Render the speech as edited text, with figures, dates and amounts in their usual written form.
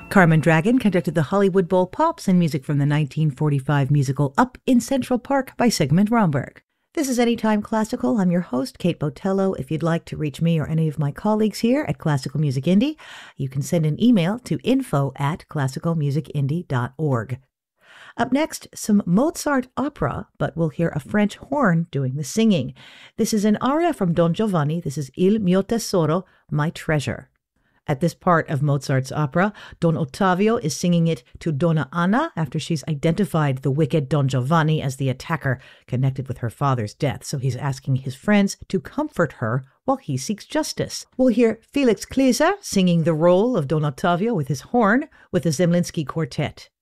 Carmen Dragon conducted the Hollywood Bowl Pops and music from the 1945 musical Up in Central Park by Sigmund Romberg. This is Anytime Classical. I'm your host, Kate Botello. If you'd like to reach me or any of my colleagues here at Classical Music Indie, you can send an email to info@classicalmusicindie.org. Up next, some Mozart opera, but we'll hear a French horn doing the singing. This is an aria from Don Giovanni. This is Il mio tesoro, my treasure. At this part of Mozart's opera, Don Ottavio is singing it to Donna Anna after she's identified the wicked Don Giovanni as the attacker connected with her father's death. So he's asking his friends to comfort her while he seeks justice. We'll hear Felix Klieser singing the role of Don Ottavio with his horn with the Zemlinsky Quartet.